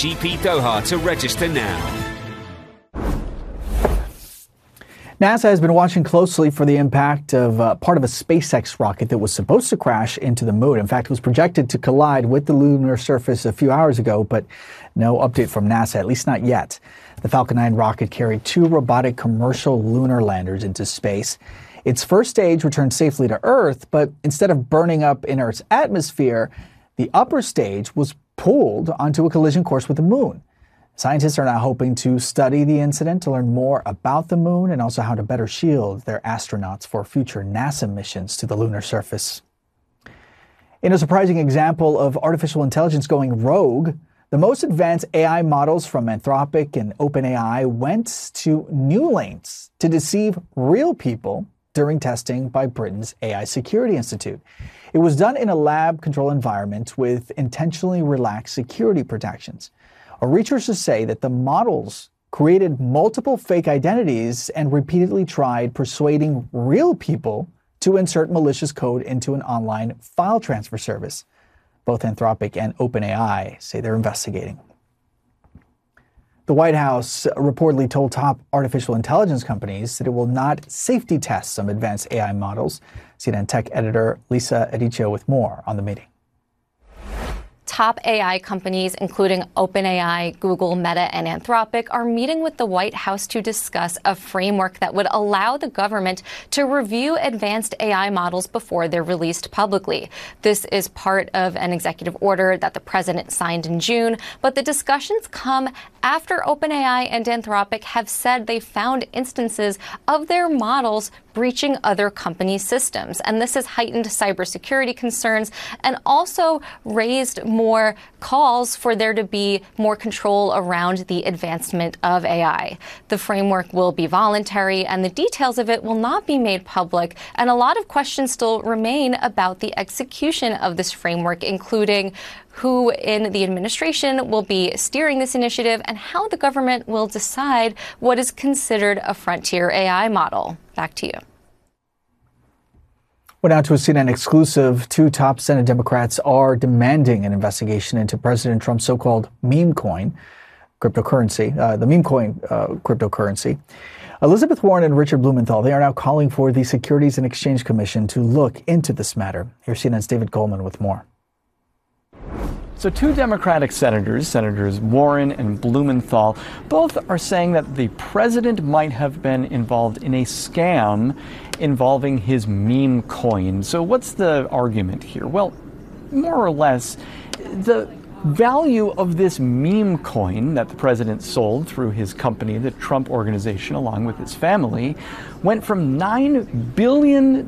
GP Doha to register now. NASA has been watching closely for the impact of part of a SpaceX rocket that was supposed to crash into the moon. In fact, it was projected to collide with the lunar surface a few hours ago, but no update from NASA, at least not yet. The Falcon 9 rocket carried 2 robotic commercial lunar landers into space. Its first stage returned safely to Earth, but instead of burning up in Earth's atmosphere, the upper stage was pulled onto a collision course with the moon. Scientists are now hoping to study the incident to learn more about the moon and also how to better shield their astronauts for future NASA missions to the lunar surface. In a surprising example of artificial intelligence going rogue, the most advanced AI models from Anthropic and OpenAI went to new lengths to deceive real people during testing by Britain's AI Security Institute. It was done in a lab-controlled environment with intentionally relaxed security protections. Researchers say that the models created multiple fake identities and repeatedly tried persuading real people to insert malicious code into an online file transfer service. Both Anthropic and OpenAI say they're investigating. The White House reportedly told top artificial intelligence companies that it will not safety test some advanced AI models. CNN tech editor Lisa Adiccio with more on the meeting. Top AI companies, including OpenAI, Google, Meta, and Anthropic, are meeting with the White House to discuss a framework that would allow the government to review advanced AI models before they're released publicly. This is part of an executive order that the president signed in June, but the discussions come after OpenAI and Anthropic have said they found instances of their models breaching other companies' systems. And this has heightened cybersecurity concerns and also raised more calls for there to be more control around the advancement of AI. The framework will be voluntary and the details of it will not be made public. And a lot of questions still remain about the execution of this framework, including who in the administration will be steering this initiative and how the government will decide what is considered a frontier AI model. Back to you. Well, now to a CNN exclusive. 2 top Senate Democrats are demanding an investigation into President Trump's so-called meme coin cryptocurrency, the meme coin cryptocurrency. Elizabeth Warren and Richard Blumenthal, they are now calling for the Securities and Exchange Commission to look into this matter. Here's CNN's David Goldman with more. So 2 Democratic Senators Warren and Blumenthal, both are saying that the president might have been involved in a scam involving his meme coin. So what's the argument here? Well, more or less, the value of this meme coin that the president sold through his company, the Trump Organization, along with his family, went from $9 billion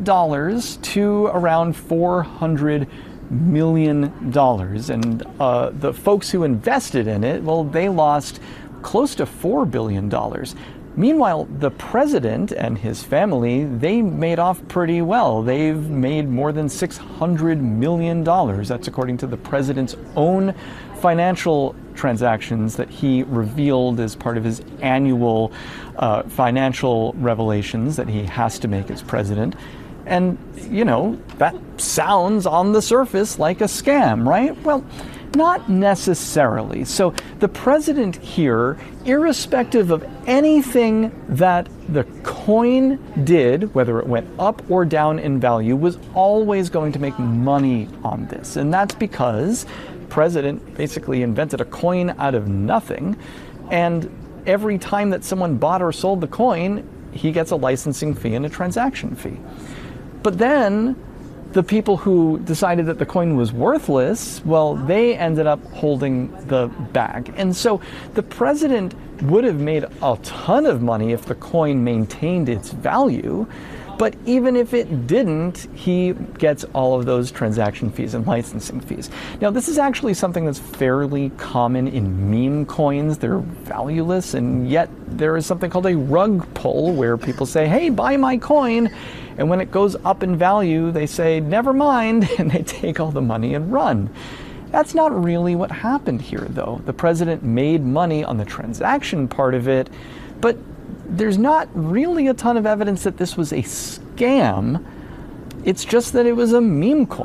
to around $400 million. And the folks who invested in it, well, they lost close to $4 billion. Meanwhile, the president and his family, they made off pretty well. They've made more than $600 million. That's according to the president's own financial transactions that he revealed as part of his annual financial revelations that he has to make as president. And, you know, that sounds on the surface like a scam, right? Well, not necessarily. So the president here, irrespective of anything that the coin did, whether it went up or down in value, was always going to make money on this. And that's because the president basically invented a coin out of nothing. And every time that someone bought or sold the coin, he gets a licensing fee and a transaction fee. But then the people who decided that the coin was worthless, well, they ended up holding the bag. And so the president would have made a ton of money if the coin maintained its value. But even if it didn't, he gets all of those transaction fees and licensing fees. Now, this is actually something that's fairly common in meme coins. They're valueless, and yet there is something called a rug pull where people say, hey, buy my coin. And when it goes up in value, they say, never mind, and they take all the money and run. That's not really what happened here, though. The president made money on the transaction part of it, but there's not really a ton of evidence that this was a scam. It's just that it was a meme coin.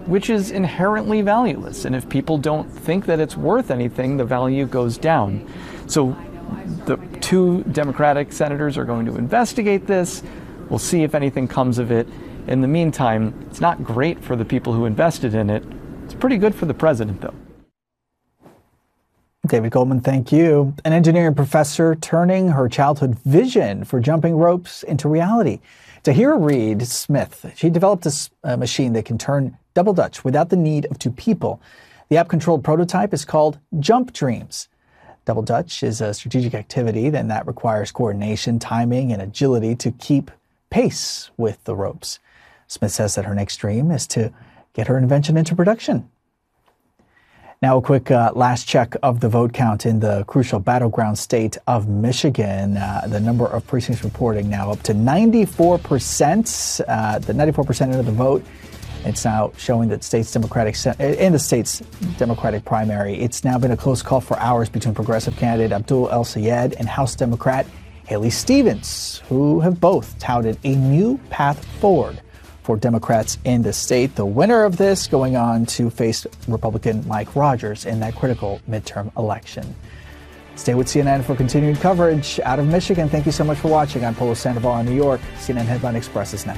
which is inherently valueless. And if people don't think that it's worth anything, the value goes down. So the 2 Democratic senators are going to investigate this. We'll see if anything comes of it. In the meantime, it's not great for the people who invested in it. It's pretty good for the president, though. David Goldman, thank you. An engineering professor turning her childhood vision for jumping ropes into reality. Tahira Reed Smith, she developed a machine that can turn double Dutch without the need of 2 people. The app-controlled prototype is called Jump Dreams. Double Dutch is a strategic activity that requires coordination, timing, and agility to keep pace with the ropes. Smith says that her next dream is to get her invention into production. Now, a quick last check of the vote count in the crucial battleground state of Michigan. The number of precincts reporting now up to 94%. The 94% end of the vote. It's now showing that in the state's Democratic primary, it's now been a close call for hours between progressive candidate Abdul El-Sayed and House Democrat Haley Stevens, who have both touted a new path forward for Democrats in the state. The winner of this going on to face Republican Mike Rogers in that critical midterm election. Stay with CNN for continued coverage out of Michigan. Thank you so much for watching. I'm Polo Sandoval in New York. CNN Headline Express is next.